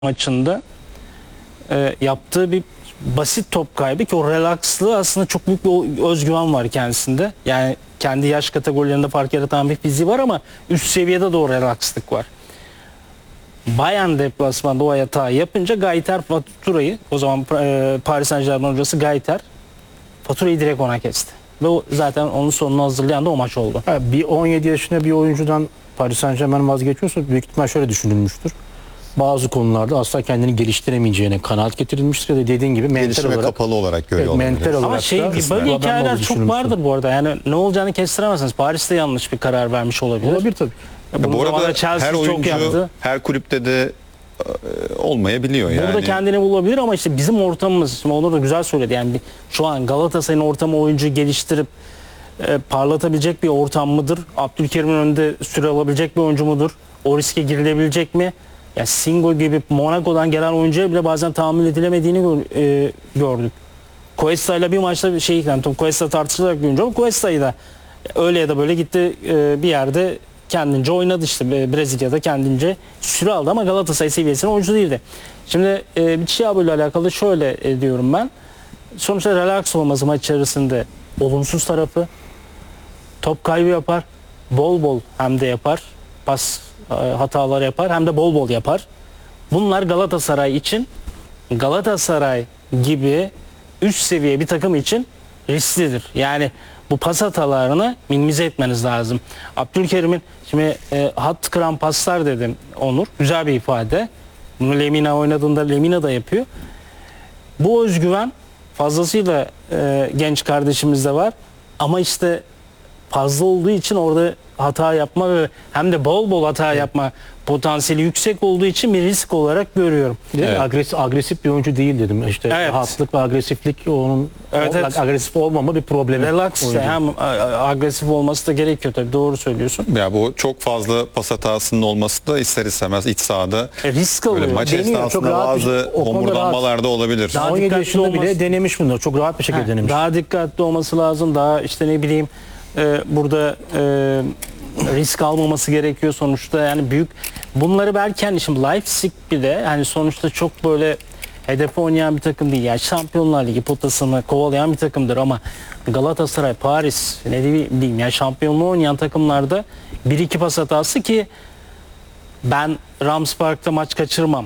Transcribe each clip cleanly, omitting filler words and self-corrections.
maçında yaptığı bir basit top kaybı ki o relakslığı aslında çok büyük bir özgüven var kendisinde. Yani kendi yaş kategorilerinde fark yaratan bir fiziği var ama üst seviyede de o relakslık var. Bayern deplasmanda o hatayı yapınca Gaiter faturayı, o zaman Paris Saint-Germain hocası Gaiter faturayı direkt ona kesti. Ve o, zaten onun sonunu hazırlayan da o maç oldu. Bir 17 yaşında bir oyuncudan Paris Saint-Germain vazgeçiyorsa büyük ihtimal şöyle düşünülmüştür. Bazı konularda asla kendini geliştiremeyeceğine kanaat getirilmiştir ya da dediğin gibi mental Gelişime olarak kapalı olarak görüyor olabilir. mental olarak Ama da böyle bu adam hikayeler olduğu çok düşünülmüştür. vardır bu arada. Yani ne olacağını kestiremezsiniz. Paris'te yanlış bir karar vermiş olabilir. Olabilir tabii. Bunun Bu arada zamanında Chelsea her çok oyuncu yaptı. her kulüpte de olmayabiliyor yani. Burada kendini bulabilir ama işte bizim ortamımız, şimdi Onur da güzel söyledi. Yani şu an Galatasaray'ın ortamı oyuncu geliştirip parlatabilecek bir ortam mıdır? Abdülkerim'in önünde süre alabilecek bir oyuncu mudur? O riske girilebilecek mi? Ya Singo gibi Monaco'dan gelen oyuncuya bile bazen tahammül edilemediğini gördük. Cuesta ile bir maçta bir şey, yani Cuesta tartışılarak bir oyuncu ama Cuesta'yı da öyle ya da böyle gitti bir yerde kendince oynadı işte. Brezilya'da kendince süre aldı ama Galatasaray seviyesinde oyuncu değildi. Şimdi bir Thiago ile alakalı şöyle diyorum ben. Sonuçta relax olması maç içerisinde olumsuz tarafı, top kaybı yapar, bol bol hem de yapar, pas hatalar yapar hem de bol bol yapar. Bunlar Galatasaray için, Galatasaray gibi üst seviye bir takım için risklidir. Yani bu pas hatalarını minimize etmeniz lazım. Abdülkerim'in şimdi hat kıran paslar dedim Onur. Güzel bir ifade. Bunu Lemina oynadığında Lemina da yapıyor. Bu özgüven fazlasıyla genç kardeşimizde var. Ama işte fazla olduğu için orada hata yapma ve hem de bol bol hata yapma potansiyeli yüksek olduğu için bir risk olarak görüyorum. Evet. Agresif bir oyuncu değil dedim. İşte Evet. rahatlık ve agresiflik onun Evet. agresif olmama bir problemi. Relax işte, hem agresif olması da gerekiyor tabii, doğru söylüyorsun. Ya bu çok fazla pas hatasının olması da ister istemez iç sahada Risk böyle alıyor. maç Deniyor, çok esnasında rahat bir şey. bazı O konuda homurdanmalar da olabilir. Daha 17 dikkatli yaşında bile olması- denemiş bunları. Çok rahat bir şekilde denemiş. Daha dikkatli olması lazım. Daha işte ne bileyim burada risk almaması gerekiyor sonuçta. Yani büyük bunları belki hani şimdi Leipzig bir de hani sonuçta çok böyle hedefe oynayan bir takım değil. Yani Şampiyonlar Ligi potasını kovalayan bir takımdır ama Galatasaray, Paris ne diyeyim yani şampiyonluğu oynayan takımlarda 1-2 pas hatası ki ben Rams Park'ta maç kaçırmam.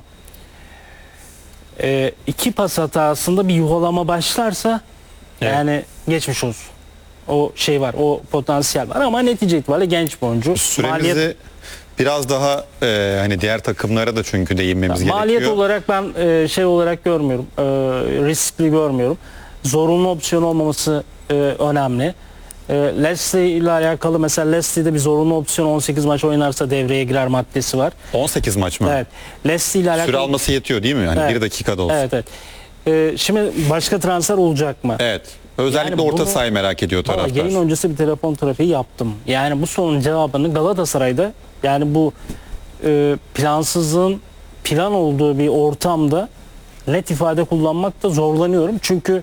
2 pas hatasında bir yuvalama başlarsa yani geçmiş olsun. O şey var, o potansiyel var ama netice itibariyle genç bir oyuncu. Süremizi biraz daha hani diğer takımlara da çünkü değinmemiz Maliyet gerekiyor. olarak ben şey olarak görmüyorum, riskli görmüyorum. Zorunlu opsiyon olmaması önemli. Leicester ile alakalı mesela Leicester'de bir zorunlu opsiyon 18 maç oynarsa devreye girer maddesi var. 18 maç mı? Evet. Leicester ile alakalı. Süre alması yetiyor değil mi? Hani Evet. 1 dakikada olsun. Evet, evet. Şimdi başka transfer olacak mı? Evet. Özellikle Yani orta bunu- sahayı merak ediyor Valla taraftar. yayın öncesi bir telefon trafiği yaptım. Yani bu sorunun cevabını Galatasaray'da yani bu plansızlığın plan olduğu bir ortamda net ifade kullanmakta zorlanıyorum. Çünkü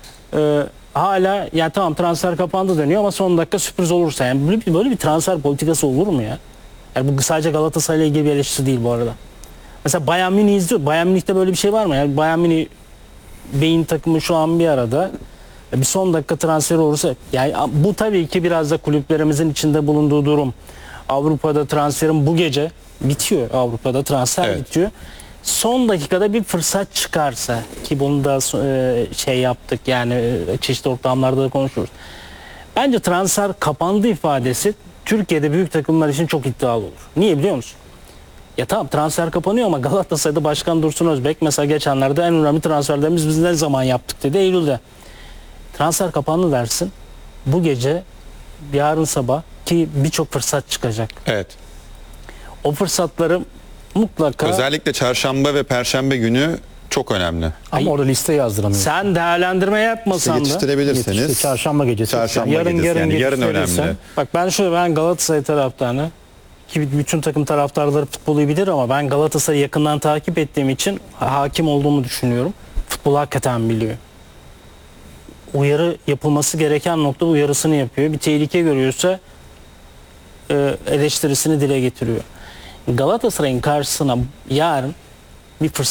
hala ya tamam transfer kapandı deniyor ama son dakika sürpriz olursa yani böyle bir transfer politikası olur mu ya? Yani bu sadece Galatasaray'la ilgili bir eleştiri değil bu arada. Mesela Bayern Münih izliyor. Bayern Münih'te böyle bir şey var mı? Yani Bayern Münih beyin takımı şu an bir arada. Bir son dakika transfer olursa yani bu tabii ki biraz da kulüplerimizin içinde bulunduğu durum. Avrupa'da transferin bu gece bitiyor. Avrupa'da transfer Evet. bitiyor. Son dakikada bir fırsat çıkarsa ki bunu da şey yaptık yani çeşitli ortamlarda da konuşuyoruz. Bence transfer kapandı ifadesi Türkiye'de büyük takımlar için çok iddialı olur. Niye biliyor musun? Ya tamam transfer kapanıyor ama Galatasaray'da Başkan Dursun Özbek mesela geçenlerde en önemli transferlerimiz biz ne zaman yaptık dedi, Eylül'de. Transfer kapandı dersin. Bu gece yarın sabah ki birçok fırsat çıkacak. Evet. O fırsatları mutlaka Özellikle çarşamba ve perşembe günü çok önemli. Ama orada liste yazdıramıyor. sen değerlendirme İşte yapmasan da yetiştirebilirseniz. Çarşamba gecesi. Çarşamba gecesi yani yarın yetiştirirsen- önemli. bak ben Galatasaray taraftarını ki bütün takım taraftarları futbolu bilir ama ben Galatasaray'ı yakından takip ettiğim için hakim olduğumu düşünüyorum. Futbolu hakikaten biliyor. Uyarı yapılması gereken nokta uyarısını yapıyor. Bir tehlike görüyorsa eleştirisini dile getiriyor. Galatasaray'ın karşısına yarın bir fırsat